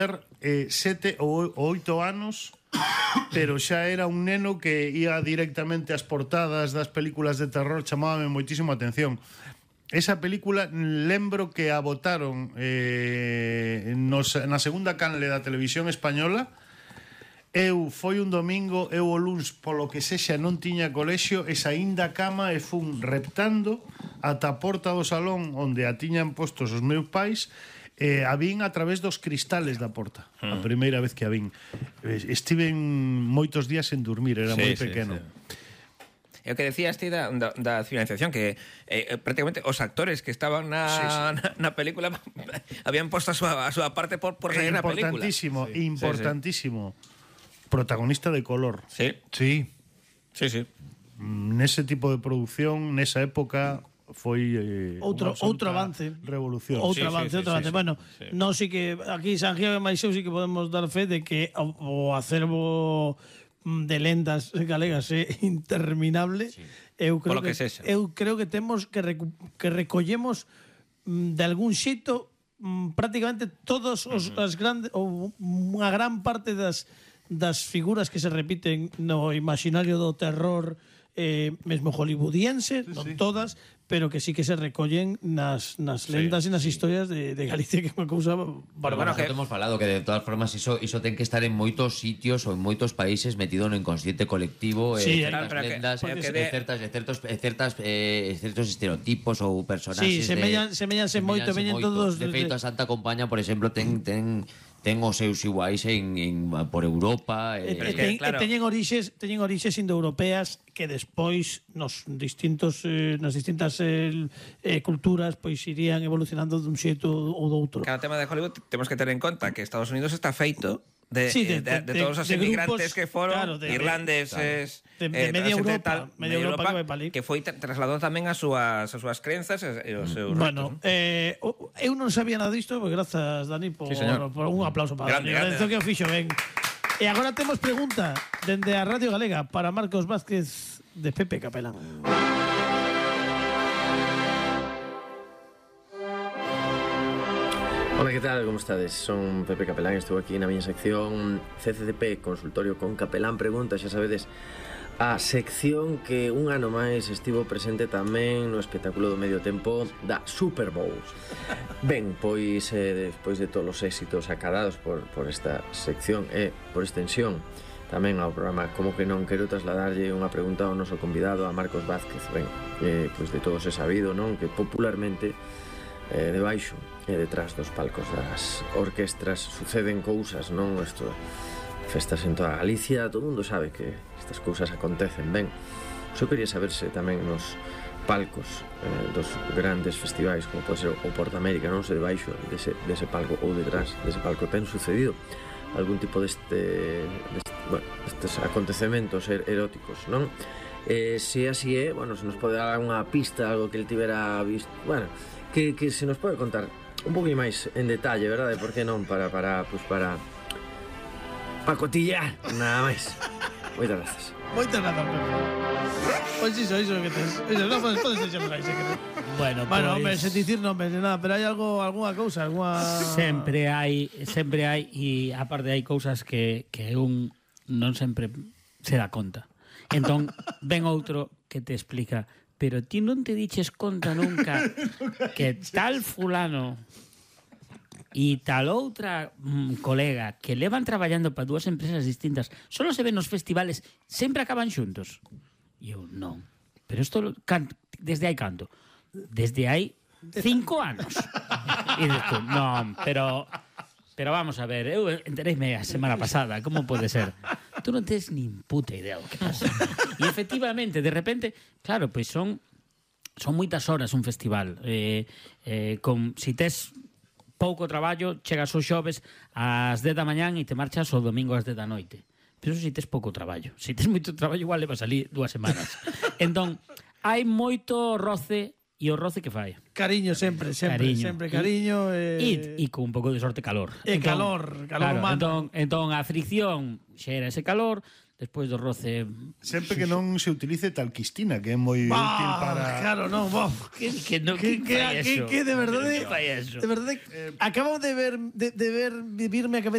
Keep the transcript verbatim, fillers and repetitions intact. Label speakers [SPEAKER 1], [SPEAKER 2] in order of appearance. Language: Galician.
[SPEAKER 1] eh, sete ou oito anos, pero xa era un neno que ia directamente ás portadas das películas de terror, chamábame moitísimo a atención. Esa película lembro que a botaron eh, nos, na segunda canle da televisión española. Eu foi un domingo, eu o luns polo que sexa non tiña colexio, e saín da cama e fun reptando ata a porta do salón onde a tiñan postos os meus pais. Eh, a vin a través dos cristales da porta, a primeira vez que a vin. Estiven moitos días sen dormir, era sí, moi pequeno.
[SPEAKER 2] Sí, sí. É o que decías ti da, da, da civilización, que eh, prácticamente os actores que estaban na, sí, sí. na, na película habían posto a súa, a súa parte por, por seguir na película.
[SPEAKER 1] Importantísimo, sí. importantísimo. Sí, sí. Protagonista de color.
[SPEAKER 2] Sí.
[SPEAKER 1] Sí.
[SPEAKER 2] Sí, sí.
[SPEAKER 1] Nese tipo de producción, nesa época... foi eh,
[SPEAKER 3] outro outro avance,
[SPEAKER 1] revolución.
[SPEAKER 3] Outro
[SPEAKER 1] sí,
[SPEAKER 3] avance,
[SPEAKER 1] sí,
[SPEAKER 3] outro
[SPEAKER 1] sí,
[SPEAKER 3] avance.
[SPEAKER 1] sí,
[SPEAKER 3] Bueno,
[SPEAKER 1] sí.
[SPEAKER 3] non si que aquí Sangiao e Maixeu sí que podemos dar fe de que o, o acervo de lendas galegas é interminable. Sí. Eu creo que, que eu creo que temos que recu que recollemos mm, de algún xeito mm, prácticamente todos os uh -huh. as grandes ou unha gran parte das das figuras que se repiten no imaginario do terror eh, mesmo hollywoodiense, sí, non sí. todas, pero que sí que se recollen nas, nas lendas sí, e nas sí. historias de, de Galicia, que é unha cousa bárbara.
[SPEAKER 4] Bueno, que hemos falado que de todas formas iso, iso ten que estar en moitos sitios ou en moitos países metido no inconsciente colectivo,
[SPEAKER 3] sí,
[SPEAKER 4] eh, certas
[SPEAKER 3] claro,
[SPEAKER 4] lendas,
[SPEAKER 3] que,
[SPEAKER 4] eh,
[SPEAKER 3] de...
[SPEAKER 4] certas, certos, certas, eh, certos estereotipos ou personaxes.
[SPEAKER 3] Sí, semellan, semellanse moito, veñen todos...
[SPEAKER 4] De feito, a Santa Compaña, por exemplo, ten... ten ten os seus iguais en, en, por Europa
[SPEAKER 3] e, e, ten, claro. e teñen orixes teñen orixes indoeuropeas que despois nos distintos eh, nas distintas eh, eh, culturas pois irían evolucionando dun xeito ou do outro.
[SPEAKER 2] Cada tema de Hollywood temos que ter en conta que Estados Unidos está feito de, sí, de, de, de, de todos os
[SPEAKER 3] de
[SPEAKER 2] inmigrantes
[SPEAKER 3] grupos,
[SPEAKER 2] que foron
[SPEAKER 3] claro, de,
[SPEAKER 2] irlandeses
[SPEAKER 3] de, de, de media Europa, tal, media Europa, Europa que, vai
[SPEAKER 2] que foi trasladou tamén as súas as súas crenzas e os seus
[SPEAKER 3] bueno, retos, eh, eu non sabía nada disto, pois grazas Dani por, sí, por un aplauso para
[SPEAKER 2] grande,
[SPEAKER 3] Dani,
[SPEAKER 2] grande.
[SPEAKER 3] que o fixo ben. E agora temos pregunta dende a Radio Galega para Marcos Vázquez de Pepe Capelán.
[SPEAKER 5] Hola, ¿qué tal? ¿Cómo estades? Son Pepe Capelán, estou aquí na miña sección C C C P, Consultorio con Capelán Pregunta, xa sabedes, a sección que un ano máis estivo presente tamén no espectáculo do medio tempo da Super Bowl. Ben, pois, eh, despois de todos os éxitos acadados por, por esta sección e, por extensión, tamén ao programa Como que non, quero trasladarlle unha pregunta ao noso convidado, a Marcos Vázquez. Ben, eh, pois de todos é sabido, non? Que popularmente eh, debaixo e detrás dos palcos das orquestras suceden cousas, non? Isto, festas en toda Galicia, todo mundo sabe que estas cousas acontecen. Ben, eu quería saber se tamén nos palcos eh, dos grandes festivais, como pode ser o Porta América, non? Se debaixo dese, dese palco ou detrás dese palco ten sucedido algún tipo deste, deste bueno, destes acontecementos er, eróticos, non? Eh, se así é, bueno, se nos pode dar unha pista, algo que ele tivera visto, bueno, que, que se nos pode contar un pouquinho máis en detalle, verdade? Por que non? Para, para, pues para para cotillar, nada máis. Moitas grazas.
[SPEAKER 3] Moitas grazas, Pepe. Pois iso, iso que tes. Iso, non podes, podes deixar aí, se queres.
[SPEAKER 6] Bueno,
[SPEAKER 3] bueno,
[SPEAKER 6] pues...
[SPEAKER 3] hombre, sen dicir nombres ni nada, pero hai algo, algunha cousa, algunha...
[SPEAKER 6] Sempre hai, sempre hai, e aparte hai cousas que, que un non sempre se dá conta. Entón, ven outro que te explica, pero ti non te diches conta nunca que tal fulano e tal outra mm, colega que levan traballando para dúas empresas distintas solo se ven nos festivales, sempre acaban xuntos. E eu, non. Pero isto, desde hai canto? Desde hai cinco anos. E dices tú, non, pero... Pero vamos a ver, eu entereime a semana pasada, como pode ser? Tú non tens nin puta idea o que pasa. E efectivamente, de repente, claro, pois son son moitas horas un festival. Eh, eh, con, si tes pouco traballo, chegas os xoves ás dez da mañán e te marchas o domingo ás dez da noite. Pero si tes pouco traballo. Si tes moito traballo, igual levas ali dúas semanas. Entón, hai moito roce. E o roce que fai?
[SPEAKER 3] Cariño sempre, sempre, cariño. sempre cariño. E,
[SPEAKER 6] e, e con un pouco de sorte calor.
[SPEAKER 3] E entón, calor, calor claro, humano.
[SPEAKER 6] Entón, entón a fricción xera ese calor, despois do roce...
[SPEAKER 1] Sempre que non se utilice talquistina, que é moi
[SPEAKER 3] bah,
[SPEAKER 1] útil para...
[SPEAKER 3] Claro, non, bah.
[SPEAKER 6] Que, que, no,
[SPEAKER 3] que, que, que, que de verdade...
[SPEAKER 6] Que fai eso?
[SPEAKER 3] De verdade, eh, acabo de ver, de, de ver vivirme a cabeza